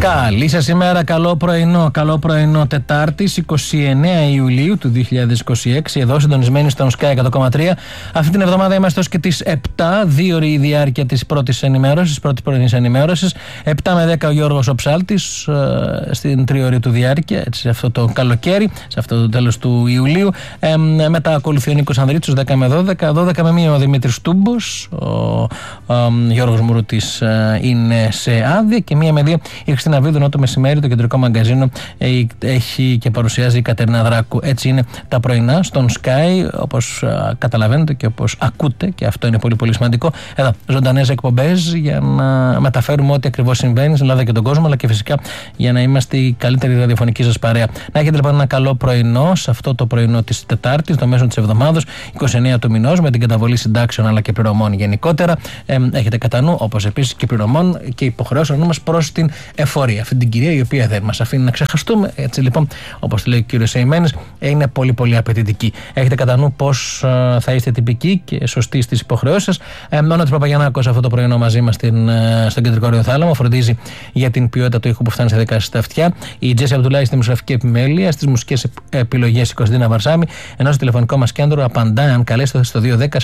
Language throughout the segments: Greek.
Καλή σας ημέρα, καλό πρωινό Τετάρτης 29 Ιουλίου του 2026, εδώ συντονισμένοι στον Sky 100,3. Αυτή την εβδομάδα είμαστε ως και τις 7, 2 ώρες η διάρκεια της πρώτης πρωινής ενημέρωσης. 7 με 10 ο Γιώργος ο Ψάλτης, στην τριώρη του διάρκεια, έτσι, σε αυτό το καλοκαίρι, σε αυτό το τέλος του Ιουλίου. Μετά ακολουθεί ο Νίκος Ανδρίτσος 10 με 12, 12 με 1 ο Δημήτρης Τούμπος, ο Γιώργος Μουρούτης είναι σε άδεια και 1 με 2 η Χριστίνα Βίδου, ενώ το μεσημέρι το κεντρικό μαγκαζίνο έχει και παρουσιάζει η Κατερίνα Δράκου. Έτσι είναι τα πρωινά στον Sky, όπως καταλαβαίνετε και όπως ακούτε, και αυτό είναι πολύ πολύ σημαντικό. Εδώ ζωντανές εκπομπές για να μεταφέρουμε ό,τι ακριβώς συμβαίνει στην Ελλάδα και τον κόσμο, αλλά και φυσικά για να είμαστε η καλύτερη ραδιοφωνική σας παρέα. Να έχετε λοιπόν ένα καλό πρωινό σε αυτό το πρωινό της Τετάρτης, το μέσο της εβδομάδος, 29 του μηνός, με την καταβολή συντάξεων αλλά και πληρωμών γενικότερα. Έχετε κατά νου, όπως επίσης και πληρωμών και υποχρεώσεων μας προς την εφορία. Αυτή την κυρία η οποία δεν μας αφήνει να ξεχαστούμε. Έτσι λοιπόν, όπως λέει ο κύριος Σεϊμένης, είναι πολύ πολύ απαιτητική. Έχετε κατά νου πώς θα είστε τυπικοί και σωστοί στις υποχρεώσεις σας. Μόνο της Παπαγιαννάκος αυτό το πρωινό μαζί μας στον κεντρικό ραδιοθάλαμο φροντίζει για την ποιότητα του ήχου που φτάνει σε δικά σας τα αυτιά. Η Τζέσι Αμπτουλάη στη μουσική επιμέλεια, στις μουσικές επιλογές η Κωνσταντίνα Βαρσάμι, ενώ στο τηλεφωνικό μας κέντρο απαντάει αν καλέσετε στο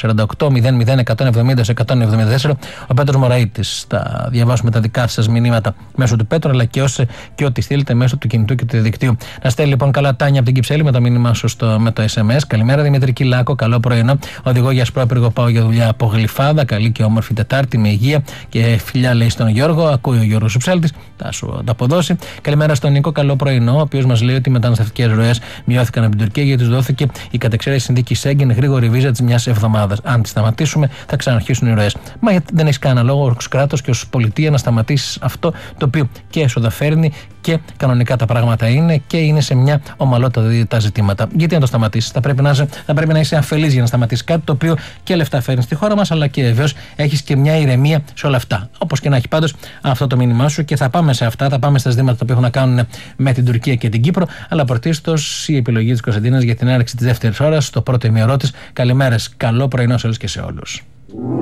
210-48-00-170-174 ο Πέτρος Μωραΐτης. Θα διαβάσουμε τα δικά σας μηνύματα μέσω του Πέτρου, αλλά και ό,τι στείλετε μέσω του κινητού και του διαδικτύου. Να στέλνει λοιπόν καλά Τάνια από την Κυψέλη με το μήνυμά σου με το SMS. Καλημέρα Δημήτρη Κυλάκο, καλό πρωινό. Οδηγώ για σπρόπυργο, πάω για δουλειά από Γλυφάδα. Καλή και όμορφη Τετάρτη με υγεία και φιλιά, λέει στον Γιώργο. Ακούει ο Γιώργος Ψάλτης, θα σου τα αποδώσει. Καλημέρα στον Νίκο, καλό πρωινό, ο οποίος μας λέει ότι οι μεταναστευτικές ροές μειώθηκαν από την Τουρκία γιατί τους δόθηκε η κατεξαίρεση συνθήκη Σέγγεν, γρήγορη βίζα της μιας εβδομάδας. Αν τη σταματήσουμε, θα ξαναρχίσουν οι ροές. Μα γιατί δεν έχει κανένα λόγο ως κράτος και ως πολιτεία να σταματήσει αυτό το οποίο και έσοδα φέρνει και κανονικά τα πράγματα είναι και είναι σε μια ομαλότητα τα ζητήματα. Γιατί να το σταματήσεις? Θα πρέπει να είσαι αφελής για να σταματήσεις κάτι το οποίο και λεφτά φέρνει στη χώρα μας, αλλά και βεβαίως έχεις και μια ηρεμία σε όλα αυτά. Όπως και να έχει πάντως αυτό το μήνυμά σου, και θα πάμε σε αυτά, θα πάμε στα ζητήματα που έχουν να κάνουν με την Τουρκία και την Κύπρο. Αλλά πρωτίστως η επιλογή της Κωνσταντίνας για την έναρξη της δεύτερης ώρας, το πρώτο ημιωρό της. Καλημέρες, καλό πρωινό σε όλους και σε όλους.